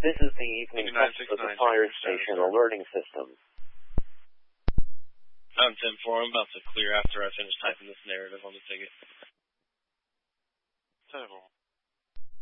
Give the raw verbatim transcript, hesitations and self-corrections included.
This is the evening test for the fire station alerting system. I'm ten four. I'm about to clear after I finish typing this narrative on the ticket. ten four.